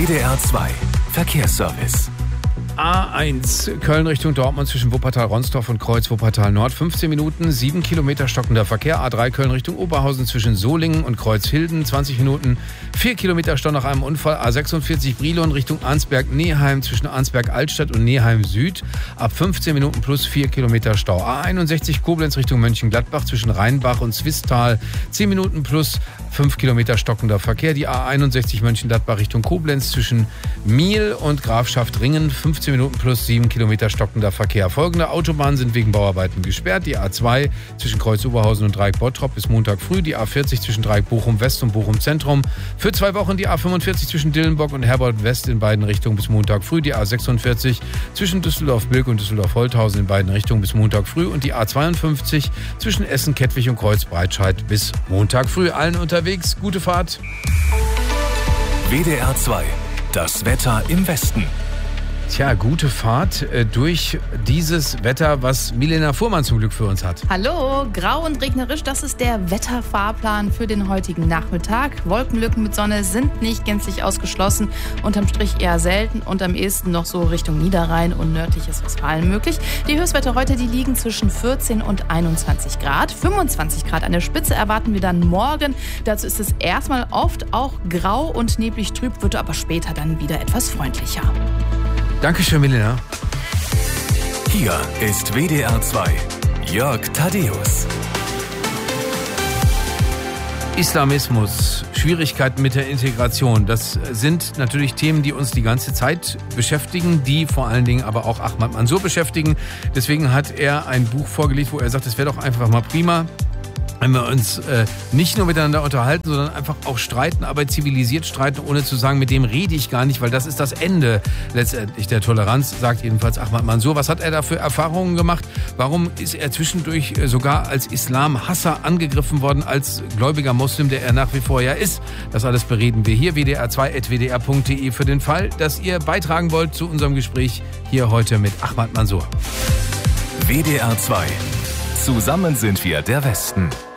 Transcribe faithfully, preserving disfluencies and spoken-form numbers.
W D R zwei Verkehrsservice. A eins Köln Richtung Dortmund zwischen Wuppertal-Ronsdorf und Kreuz Wuppertal-Nord. fünfzehn Minuten, sieben Kilometer stockender Verkehr. A drei Köln Richtung Oberhausen zwischen Solingen und Kreuzhilden. zwanzig Minuten, vier Kilometer Stau nach einem Unfall. A sechsundvierzig Brilon Richtung Arnsberg-Neheim zwischen Arnsberg-Altstadt und Neheim-Süd. Ab fünfzehn Minuten plus vier Kilometer Stau. A einundsechzig Koblenz Richtung Mönchengladbach zwischen Rheinbach und Zwistal. zehn Minuten plus fünf Kilometer stockender Verkehr. Die A einundsechzig Mönchengladbach Richtung Koblenz zwischen Miel und Grafschaft Ringen. fünfzehn Minuten plus sieben Kilometer stockender Verkehr. Folgende Autobahnen sind wegen Bauarbeiten gesperrt. Die A zwei zwischen Kreuz Oberhausen und Dreieck Bottrop bis Montag früh. Die A vierzig zwischen Dreieck Bochum West und Bochum Zentrum. Für zwei Wochen die A fünfundvierzig zwischen Dillenburg und Herborn West in beiden Richtungen bis Montag früh. Die A sechsundvierzig zwischen Düsseldorf-Bilk und Düsseldorf-Holthausen in beiden Richtungen bis Montag früh. Und die A zweiundfünfzig zwischen Essen, Kettwig und Kreuz-Breitscheid bis Montag früh. Allen unterwegs, gute Fahrt. W D R zwei, das Wetter im Westen. Tja, gute Fahrt äh, durch dieses Wetter, was Milena Fuhrmann zum Glück für uns hat. Hallo, grau und regnerisch, das ist der Wetterfahrplan für den heutigen Nachmittag. Wolkenlücken mit Sonne sind nicht gänzlich ausgeschlossen, unterm Strich eher selten und am ehesten noch so Richtung Niederrhein und nördliches Westfalen möglich. Die Höchstwerte heute, die liegen zwischen vierzehn und einundzwanzig Grad. fünfundzwanzig Grad an der Spitze erwarten wir dann morgen. Dazu ist es erstmal oft auch grau und neblig trüb, wird aber später dann wieder etwas freundlicher. Dankeschön, Milena. Hier ist W D R zwei, Jörg Thaddeus. Islamismus, Schwierigkeiten mit der Integration, das sind natürlich Themen, die uns die ganze Zeit beschäftigen, die vor allen Dingen aber auch Ahmad Mansour beschäftigen. Deswegen hat er ein Buch vorgelegt, wo er sagt, es wäre doch einfach mal prima, wenn wir uns äh, nicht nur miteinander unterhalten, sondern einfach auch streiten, aber zivilisiert streiten, ohne zu sagen, mit dem rede ich gar nicht, weil das ist das Ende letztendlich der Toleranz, sagt jedenfalls Ahmad Mansour. Was hat er da für Erfahrungen gemacht? Warum ist er zwischendurch sogar als Islamhasser angegriffen worden, als gläubiger Muslim, der er nach wie vor ja ist? Das alles bereden wir hier, w d r zwei at w d r punkt d e, für den Fall, dass ihr beitragen wollt zu unserem Gespräch hier heute mit Ahmad Mansour. W D R zwei. Zusammen sind wir der Westen.